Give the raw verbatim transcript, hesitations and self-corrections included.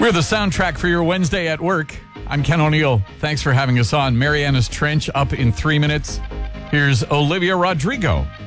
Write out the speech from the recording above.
We're the soundtrack for your Wednesday at work. I'm Ken O'Neill. Thanks for having us on. Mariana's Trench up in three minutes. Here's Olivia Rodrigo.